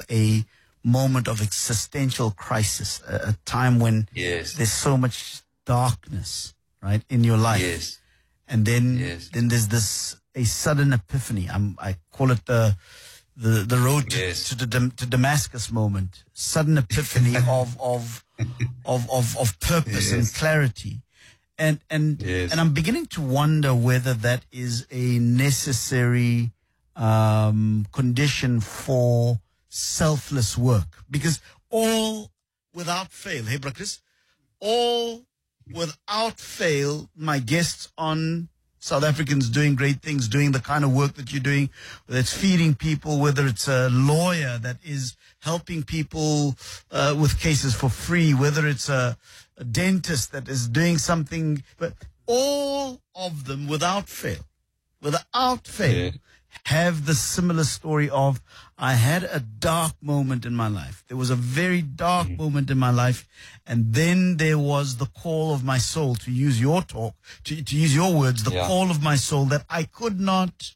a moment of existential crisis, a time when there's so much darkness, right, in your life. Yes. And then there's a sudden epiphany. I call it the road to Damascus moment. Sudden epiphany of purpose and clarity. And I'm beginning to wonder whether that is a necessary condition for selfless work. Because all without fail, hey Brachus, all without fail, my guests on South Africans doing great things, doing the kind of work that you're doing, whether it's feeding people, whether it's a lawyer that is helping people with cases for free, whether it's a dentist that is doing something, but all of them without fail, have the similar story of, I had a dark moment in my life. There was a very dark moment in my life. And then there was the call of my soul, to use your talk, to use your words, the call of my soul that I could not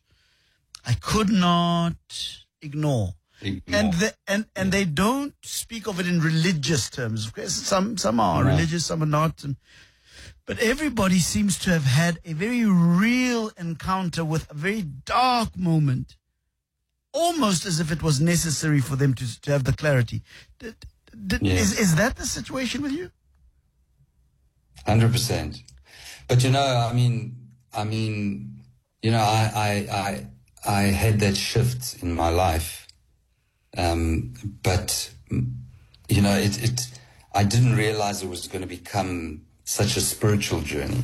ignore. And they don't speak of it in religious terms. Of course, some are religious, some are not. But everybody seems to have had a very real encounter with a very dark moment, almost as if it was necessary for them to have the clarity. Is that the situation with you? 100%. But I had that shift in my life, but I didn't realize it was going to become such a spiritual journey.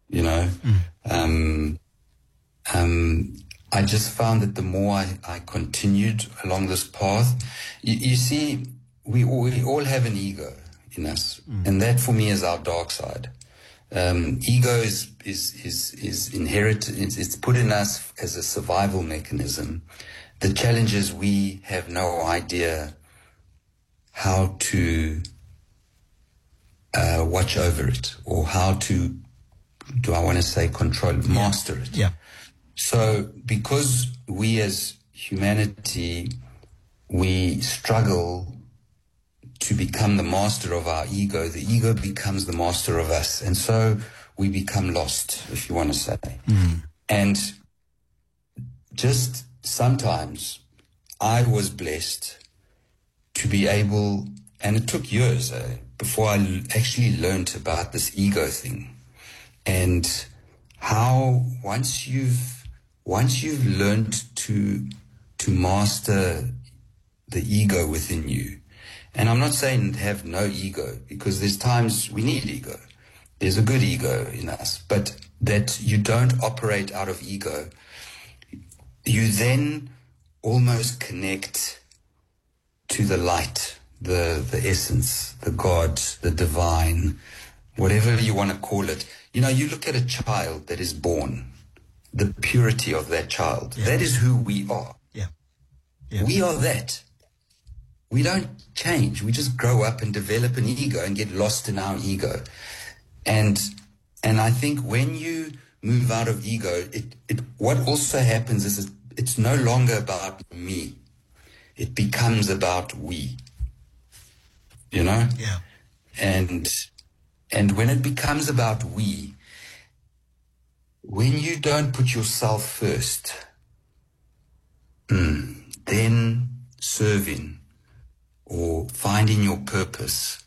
I just found that the more I continued along this path, you see, we all have an ego in us, and that for me is our dark side. Ego is inherited. It's put in us as a survival mechanism. The challenge is we have no idea how to watch over it, or how to, master it. Yeah. So because we as humanity, we struggle to become the master of our ego, the ego becomes the master of us. And so we become lost, if you want to say. And just sometimes I was blessed to be able, and it took years before I actually learned about this ego thing, and how once you've learned to master the ego within you, and I'm not saying have no ego, because there's times we need ego. There's a good ego in us, but that you don't operate out of ego. You then almost connect to the light, the essence, the God, the divine, whatever you want to call it. You look at a child that is born, the purity of that child. Yeah. That is who we are. Yeah. We are that. We don't change. We just grow up and develop an ego and get lost in our ego. And I think when you move out of ego, what also happens is it's no longer about me. It becomes about we. Yeah. And when it becomes about we, when you don't put yourself first, then serving or finding your purpose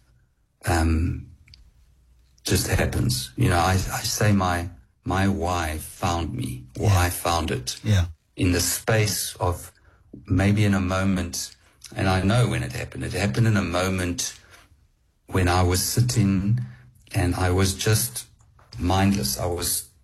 just happens. I say my why found me, or I found it. Yeah. In the space of maybe in a moment, and I know when it happened. It happened in a moment when I was sitting and I was just mindless. I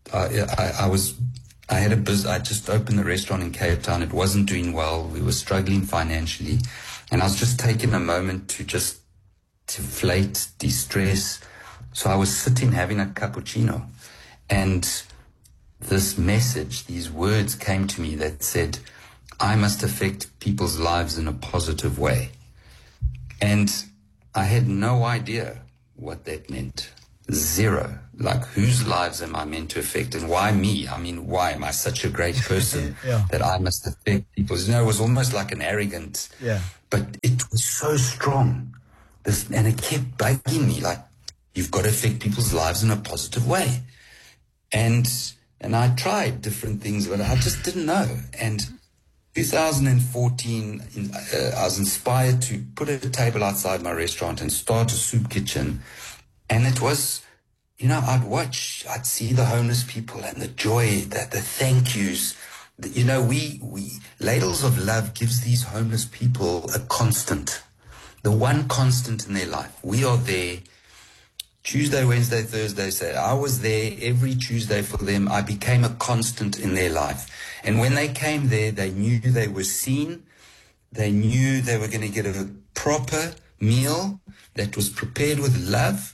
just opened the restaurant in Cape Town. It wasn't doing well. We were struggling financially. And I was just taking a moment to just deflate, de-stress. So I was sitting having a cappuccino. And this message, these words came to me that said, I must affect people's lives in a positive way. And I had no idea what that meant. zero. Like, whose lives am I meant to affect, and why me? I mean, why am I such a great person that I must affect people? You know, it was almost like an arrogant, but it was so strong. And it kept bugging me, like, you've got to affect people's lives in a positive way. And I tried different things, but I just didn't know. And 2014, I was inspired to put a table outside my restaurant and start a soup kitchen. And it was, you know, I'd see the homeless people and the joy, the thank yous. You know, we Ladles of Love gives these homeless people a constant, the one constant in their life. We are there Tuesday, Wednesday, Thursday, Saturday. I was there every Tuesday for them. I became a constant in their life. And when they came there, they knew they were seen. They knew they were going to get a proper meal that was prepared with love.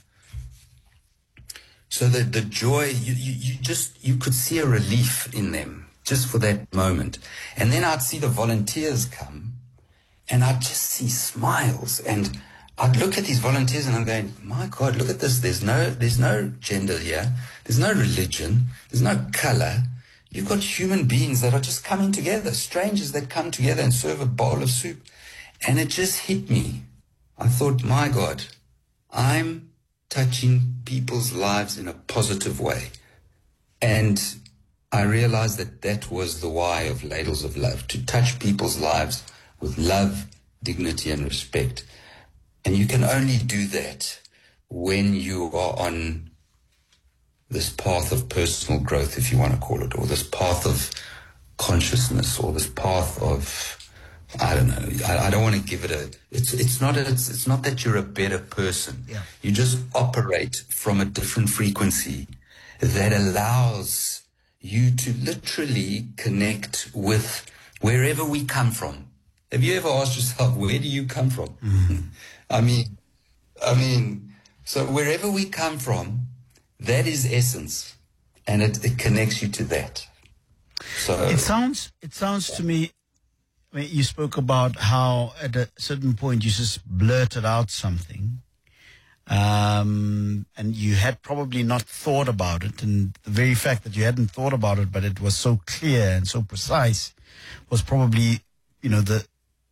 So that the joy, you could see a relief in them just for that moment. And then I'd see the volunteers come and I'd just see smiles, and I'd look at these volunteers and I'm going, my God, look at this. There's no gender here. There's no religion. There's no color. You've got human beings that are just coming together, strangers that come together and serve a bowl of soup. And it just hit me. I thought, my God, I'm touching people's lives in a positive way. And I realized that was the why of Ladles of Love, to touch people's lives with love, dignity, and respect. And you can only do that when you are on this path of personal growth, if you want to call it, or this path of consciousness, or this path of, I don't know. I don't want to give it it's not that you're a better person. Yeah. You just operate from a different frequency that allows you to literally connect with wherever we come from. Have you ever asked yourself, where do you come from? Mm-hmm. I mean, so wherever we come from, that is essence, and it connects you to that. So it sounds to me, I mean, you spoke about how at a certain point you just blurted out something, and you had probably not thought about it, and the very fact that you hadn't thought about it, but it was so clear and so precise, was probably, you know, the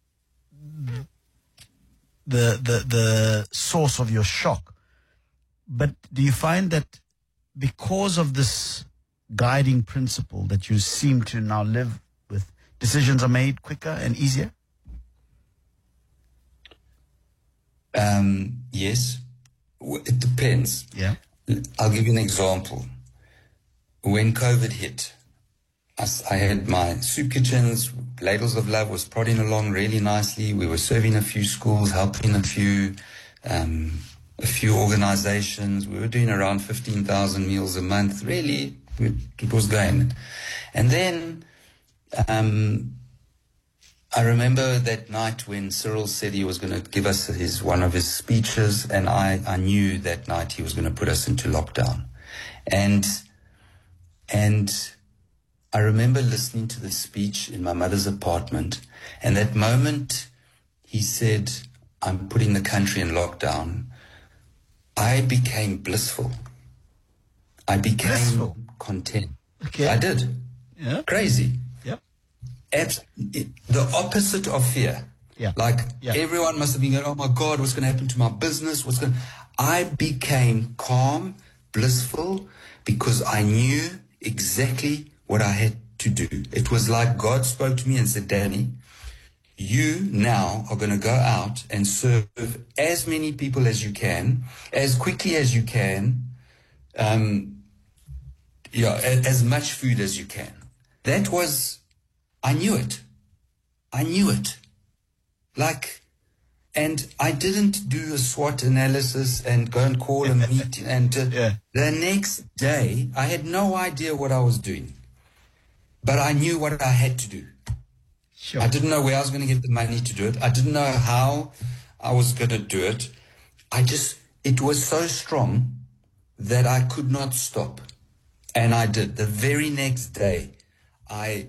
source of your shock. But do you find that because of this guiding principle that you seem to now live with, decisions are made quicker and easier? Yes. It depends. Yeah. I'll give you an example. When COVID hit, I had my soup kitchens. Ladles of Love was prodding along really nicely. We were serving a few schools, helping a few organizations. We were doing around 15,000 meals a month. Really, it was going. And then I remember that night when Cyril said he was going to give us one of his speeches, and I knew that night he was going to put us into lockdown. And I remember listening to the speech in my mother's apartment, and that moment he said, I'm putting the country in lockdown, I became blissful. I became content. Okay. I did. Yeah. Crazy. Yep. The opposite of fear. Yeah. Like everyone must have been going, oh my God, what's going to happen to my business? I became calm, blissful, because I knew exactly what I had to do. It was like God spoke to me and said, Danny, you now are going to go out and serve as many people as you can, as quickly as you can, as much food as you can. That was, I knew it. And I didn't do a SWOT analysis and go and call a meeting. And the next day, I had no idea what I was doing. But I knew what I had to do. Sure. I didn't know where I was going to get the money to do it. I didn't know how I was going to do it. It was so strong that I could not stop. And I did. The very next day, I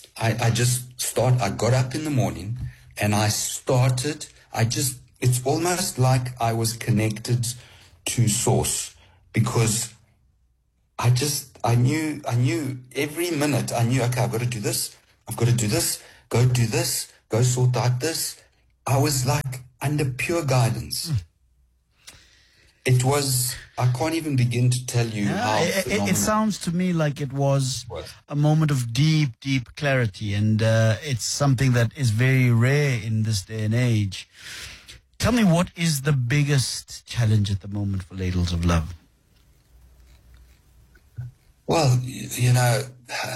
got up in the morning and I started, it's almost like I was connected to source. because I knew every minute, I knew, okay, I've got to do this, go do this, go sort out this. I was like under pure guidance. It was, I can't even begin to tell you how it sounds to me like it was a moment of deep, deep clarity, and it's something that is very rare in this day and age. Tell me, what is the biggest challenge at the moment for Ladles of Love? Well, you know,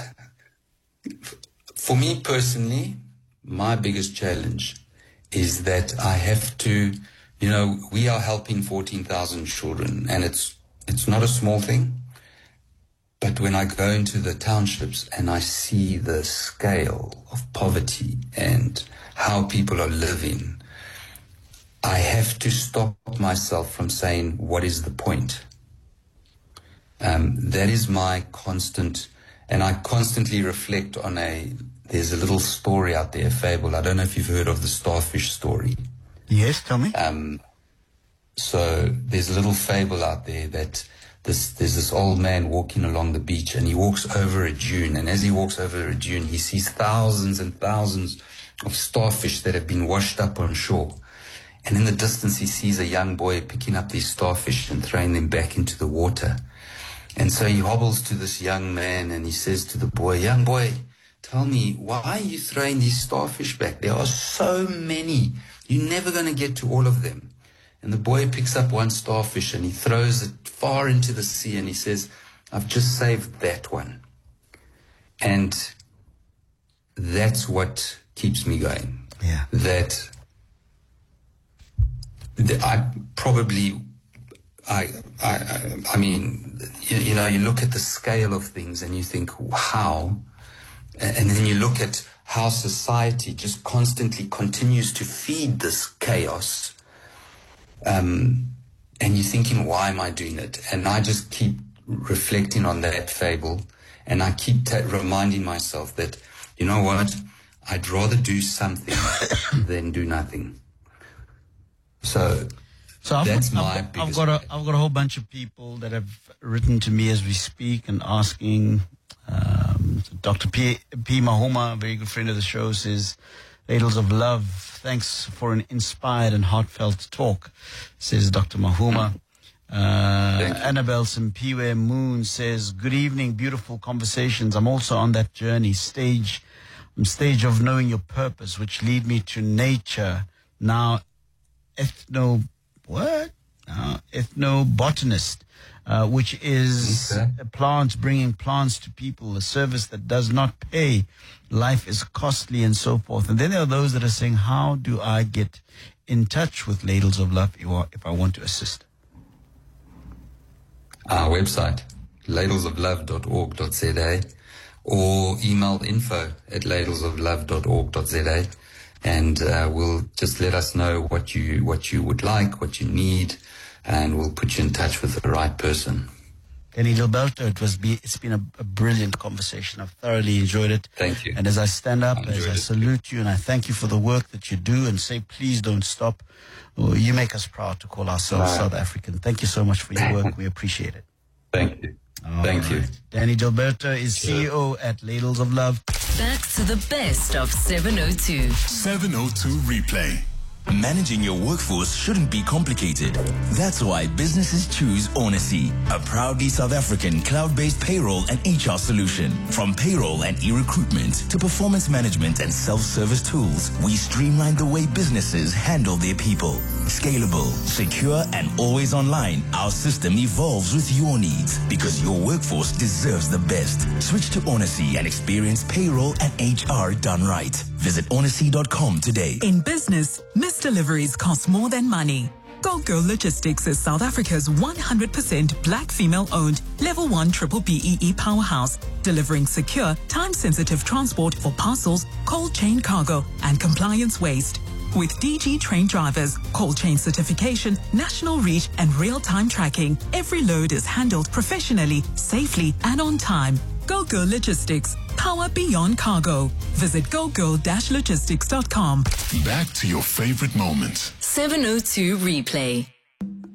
for me personally, my biggest challenge is that I have to, you know, we are helping 14,000 children, and it's not a small thing. But when I go into the townships and I see the scale of poverty and how people are living, I have to stop myself from saying, what is the point? That is my constant, and I constantly reflect on there's a little story out there, a fable. I don't know if you've heard of the starfish story. Yes, tell me. So there's a little fable out there that there's this old man walking along the beach, and he walks over a dune, and as he walks over a dune, he sees thousands and thousands of starfish that have been washed up on shore. And in the distance, he sees a young boy picking up these starfish and throwing them back into the water. And so he hobbles to this young man and he says to the boy, young boy, tell me, why are you throwing these starfish back? There are so many. You're never going to get to all of them. And the boy picks up one starfish and he throws it far into the sea and he says, I've just saved that one. And that's what keeps me going. Yeah. That I mean, you know, you look at the scale of things and you think, how? And then you look at how society just constantly continues to feed this chaos. And you're thinking, why am I doing it? And I just keep reflecting on that fable. And I keep reminding myself that, you know what? I'd rather do something than do nothing. So that's my biggest. I've got a whole bunch of people that have written to me as we speak and asking. Dr. P. Mahoma, a very good friend of the show, says, Ladles of Love, thanks for an inspired and heartfelt talk, says Dr. Mahoma. Annabelle Simpiwe Moon says, good evening, beautiful conversations. I'm also on that journey, stage of knowing your purpose, which lead me to nature. Now, ethnobotanist, which is plants, bringing plants to people, a service that does not pay. Life is costly and so forth. And then there are those that are saying, how do I get in touch with Ladles of Love if I want to assist? Our website, ladlesoflove.org.za, or email info@ladlesoflove.org.za. And we'll just let us know what you would like, what you need, and we'll put you in touch with the right person. Danny Gilberto, it's been a brilliant conversation. I've thoroughly enjoyed it. Thank you. And as I stand up, as I salute you, and I thank you for the work that you do, and say, please don't stop. You make us proud to call ourselves South African. Thank you so much for your work. We appreciate it. Thank you. Thank you. Danny Gilberto is CEO at Ladles of Love. Back to the best of 702. 702 Replay. Managing your workforce shouldn't be complicated. That's why businesses choose Onacy, a proudly South African cloud-based payroll and HR solution. From payroll and e-recruitment to performance management and self-service tools, we streamline the way businesses handle their people. Scalable, secure, and always online, our system evolves with your needs because your workforce deserves the best. Switch to Onacy and experience payroll and HR done right. Visit onacy.com today. In business, missed deliveries cost more than money. Go Girl Logistics is South Africa's 100% black female-owned Level 1 Triple BEE powerhouse, delivering secure, time-sensitive transport for parcels, cold chain cargo, and compliance waste. With DG trained drivers, cold chain certification, national reach, and real-time tracking, every load is handled professionally, safely, and on time. Go Girl Logistics. Power beyond cargo. Visit gogirl-logistics.com. Back to your favorite moments. 702 Replay.